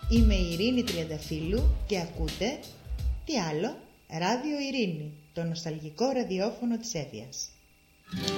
Είμαι η Ειρήνη Τριανταφύλλου και ακούτε, τι άλλο, Ράδιο Ειρήνη, το νοσταλγικό ραδιόφωνο της Εύβοιας.